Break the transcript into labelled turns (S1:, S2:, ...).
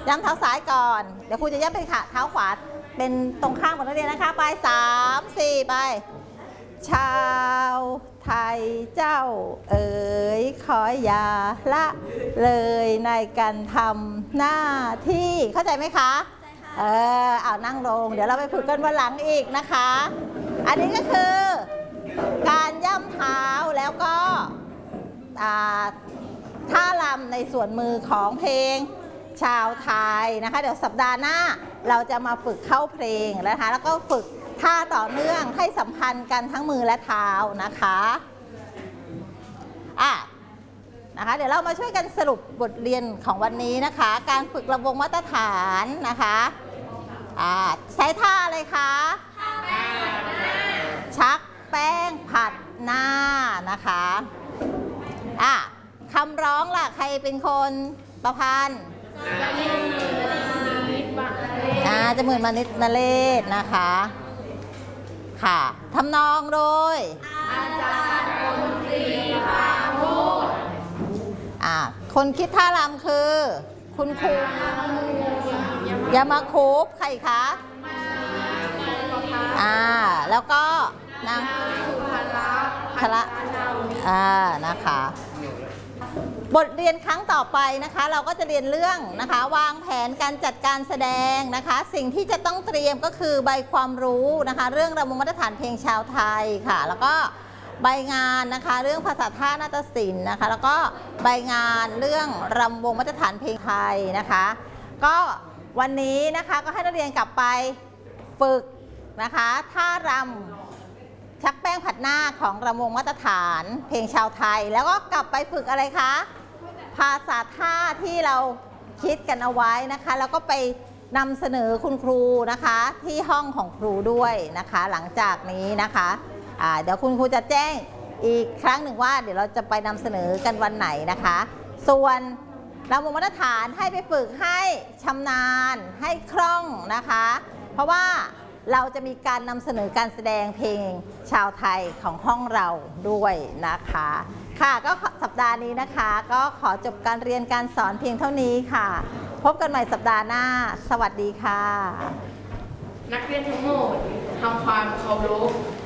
S1: ย้ำเท้าซ้ายก่อนเดี๋ยวครูจะย้ำเป็นขาเท้าขวาเป็นตรงข้ามของนักเรียนนะคะไป3 4ไปชาวไทยเจ้าเอ๋ยขออย่าละเลยในการทำหน้าที่เข้าใจไหมคะเอานั่งลงเดี๋ยวเราไปฝึกกันวันหลังอีกนะคะอันนี้ก็คือการย่ำเท้าแล้วก็ท่ารำในส่วนมือของเพลงชาวไทยนะคะเดี๋ยวสัปดาห์หน้าเราจะมาฝึกเข้าเพลงนะคะแล้วก็ฝึกท่าต่อเนื่องให้สัมพันธ์กันทั้งมือและเท้านะคะนะคะเดี๋ยวเรามาช่วยกันสรุปบทเรียนของวันนี้นะคะการฝึกลำวงมาตรฐานนะคะใช้ท่าอะไรคะชักแป้งผัดหน้านะคะคำร้องล่ะใครเป็นคนประพันธ์จะหมื่นมานิดนเรศนะคะค่ะทำนองโดยอาจารย์มนตรีพาโมทคนคิดท่ารำคือคุณครูยามาคุปใครคะแล้วก็นางสุภละนะคะบทเรียนครั้งต่อไปนะคะเราก็จะเรียนเรื่องนะคะวางแผนการจัดการแสดงนะคะสิ่งที่จะต้องเตรียมก็คือใบความรู้นะคะเรื่องรำวงมาตรฐานเพลงชาวไทยค่ะแล้วก็ใบงานนะคะเรื่องภาษาท่านาฏศิลป์นะคะแล้วก็ใบงานเรื่องรำวงมาตรฐานเพลงไทยนะคะก็วันนี้นะคะก็ให้นักเรียนกลับไปฝึกนะคะท่ารำชักแป้งผัดหน้าของรำวงมาตรฐานเพลงชาวไทยแล้วก็กลับไปฝึกอะไรคะภาษาท่าที่เราคิดกันเอาไว้นะคะแล้วก็ไปนำเสนอคุณครูนะคะที่ห้องของครูด้วยนะคะหลังจากนี้นะคะเดี๋ยวคุณครูจะแจ้งอีกครั้งหนึ่งว่าเดี๋ยวเราจะไปนำเสนอกันวันไหนนะคะส่วนรำวงมาตรฐานให้ไปฝึกให้ชำนาญให้คล่องนะคะเพราะว่าเราจะมีการนำเสนอการแสดงเพลงชาวไทยของห้องเราด้วยนะคะค่ะก็สัปดาห์นี้นะคะก็ขอจบการเรียนการสอนเพียงเท่านี้ค่ะพบกันใหม่สัปดาห์หน้าสวัสดีค่ะ
S2: นักเรียนทั้งหมดทำความเคารพ